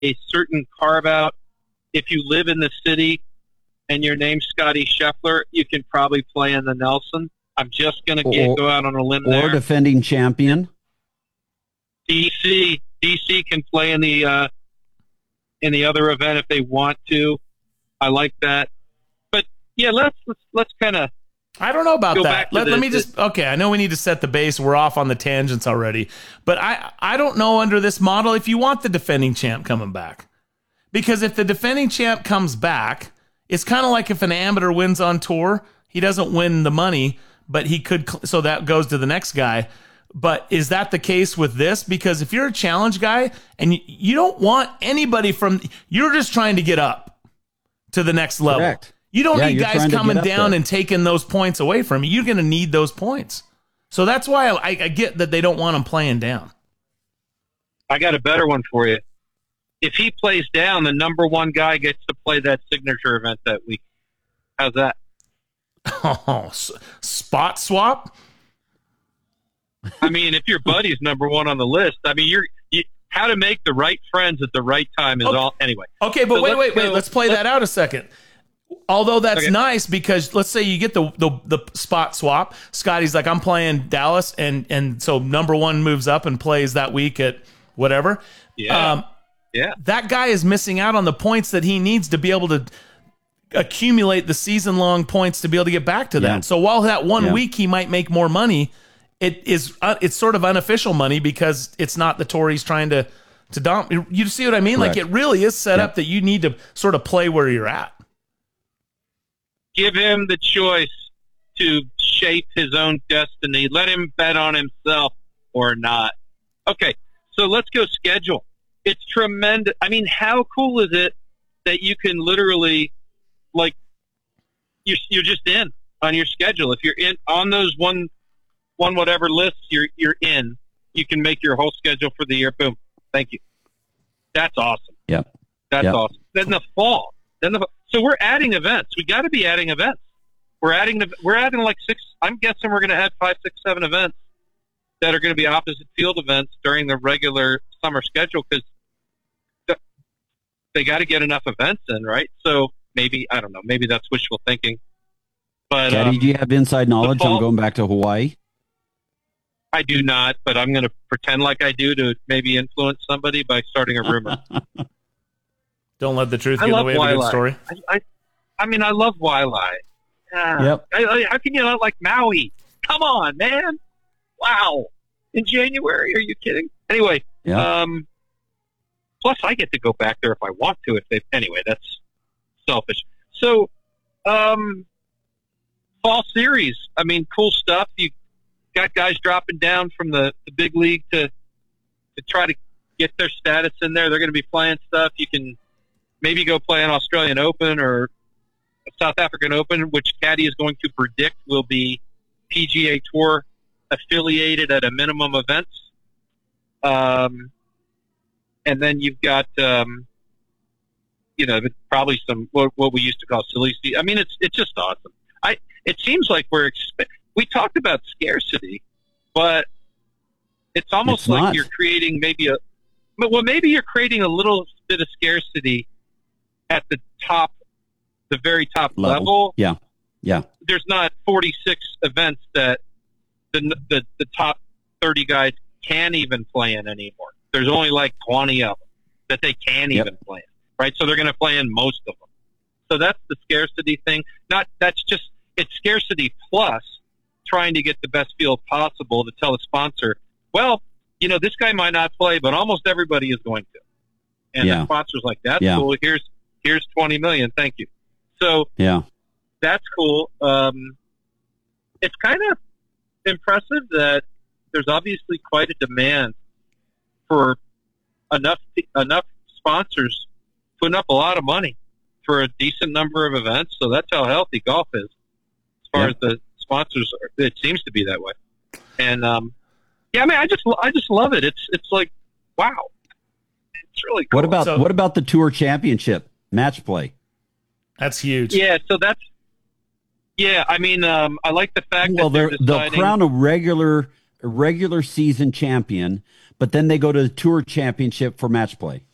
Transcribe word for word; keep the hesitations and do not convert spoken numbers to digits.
a certain carve out. If you live in the city and your name's Scotty Scheffler, you can probably play in the Nelson. I'm just going to go out on a limb or there. Or defending champion. D C D C can play in the uh, in the other event if they want to. I like that. But yeah, let's let's, let's kind of. I don't know about that. Let, the, let me just okay. I know we need to set the base. We're off on the tangents already, but I I don't know under this model if you want the defending champ coming back, because if the defending champ comes back, it's kind of like if an amateur wins on tour, he doesn't win the money, but he could. So that goes to the next guy. But is that the case with this? Because if you're a challenge guy and you, you don't want anybody from, you're just trying to get up to the next level. Correct. You don't yeah, need guys coming down there. and taking those points away from you. You're going to need those points. So that's why I, I get that they don't want him playing down. I got a better one for you. If he plays down, the number one guy gets to play that signature event that week. How's that? Oh, spot swap? I mean, if your buddy's number one on the list, I mean, you're you, how to make the right friends at the right time is okay. all. Anyway. Okay, but so wait, wait, go, wait. Let's play let's, that out a second. Although that's okay. nice because let's say you get the, the the spot swap. Scotty's like, I'm playing Dallas, and and so number one moves up and plays that week at whatever. Yeah. Um, yeah. That guy is missing out on the points that he needs to be able to accumulate the season long points to be able to get back to that. Yeah. So while that one yeah. week he might make more money, it is uh, it's sort of unofficial money because it's not the tour he's trying to to dump. You see what I mean? Correct. Like it really is set yeah. up that you need to sort of play where you're at. Give him the choice to shape his own destiny. Let him bet on himself or not. Okay, so let's go schedule. It's tremendous. I mean, how cool is it that you can literally, like, you're, you're just in on your schedule. If you're in on those one, one whatever lists, you're you're in. You can make your whole schedule for the year. Boom. Thank you. That's awesome. Yep. That's yep. awesome. Then the fall. Then the so we're adding events. We got to be adding events. We're adding the we're adding like six. I'm guessing we're going to add five, six, seven events that are going to be opposite field events during the regular summer schedule because the, they got to get enough events in, right? So maybe I don't know. Maybe that's wishful thinking. But Caddy, um, do you have inside knowledge fall, on going back to Hawaii? I do not, but I'm going to pretend like I do to maybe influence somebody by starting a rumor. Don't let the truth I get in the love way of a good Waialae. story. I, I, I mean, I love Waialae. Yeah. Yep. I, I, how can you not like Maui? Come on, man. Wow. In January? Are you kidding? Anyway, yeah. um, plus I get to go back there if I want to. If they Anyway, that's selfish. So, um, fall series. I mean, cool stuff. You got guys dropping down from the, the big league to to try to get their status in there. They're going to be playing stuff. You can maybe go play an Australian Open or a South African Open, which Caddy is going to predict will be P G A Tour affiliated at a minimum events. Um, and then you've got, um, you know, probably some what, what we used to call silly season. I mean, it's it's just awesome. I it seems like we're exp- we talked about scarcity, but it's almost It's like not. you're creating maybe a well, maybe you're creating a little bit of scarcity at the top, the very top Level. level. Yeah. Yeah. There's not forty-six events that the, the the top thirty guys can even play in anymore. There's only like twenty of them that they can Yep. even play in, right? So they're going to play in most of them. So that's the scarcity thing. Not that's just it's scarcity plus trying to get the best field possible to tell a sponsor, well, you know, this guy might not play, but almost everybody is going to. And Yeah. the sponsor's like, that's Yeah. cool. Here's here's twenty million. Thank you. So Yeah. that's cool. Um, it's kind of impressive that there's obviously quite a demand for enough enough sponsors putting up a lot of money for a decent number of events. So that's how healthy golf is, as far Yeah. as the sponsors are. It seems to be that way. And um, yeah, I mean, I just I just love it. It's it's like wow, it's really cool. What about So- what about the Tour Championship match play? That's huge. Yeah, so that's yeah. I mean, um, I like the fact Well, that they're they're, they'll deciding. crown a regular a regular season champion, but then they go to the Tour Championship for match play.